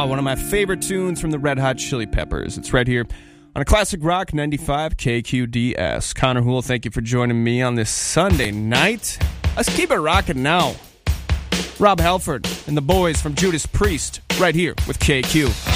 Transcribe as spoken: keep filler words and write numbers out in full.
Ah, one of my favorite tunes from the Red Hot Chili Peppers. It's right here on a Classic Rock ninety-five K Q D S. Connor Hoole, thank you for joining me on this Sunday night. Let's keep it rocking now. Rob Halford and the boys from Judas Priest right here with K Q.